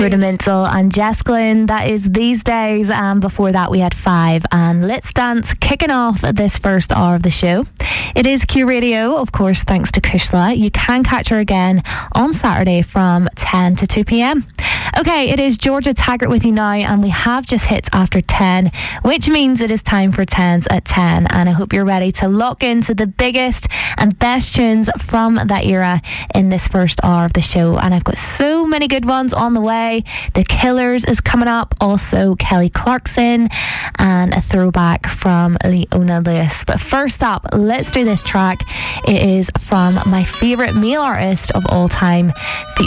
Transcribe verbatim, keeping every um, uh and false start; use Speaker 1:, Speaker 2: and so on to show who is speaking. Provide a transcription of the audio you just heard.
Speaker 1: Rudimental and Jess Glynn, that is These Days, and before that we had Five and Let's Dance kicking off this first hour of the show. It is Q Radio, of course, thanks to Kushla. You can catch her again on Saturday from ten to two p.m. Okay, it is Georgia Taggart with you now, and we have just hit after ten, which means it is time for tens at ten, and I hope you're ready to lock into the biggest and best tunes from that era in this first hour of the show. And I've got so many good ones on the way. The Killers is coming up, also Kelly Clarkson, and a throwback from Leona Lewis. But first up, let's do this track. It is from my favourite male artist of all time,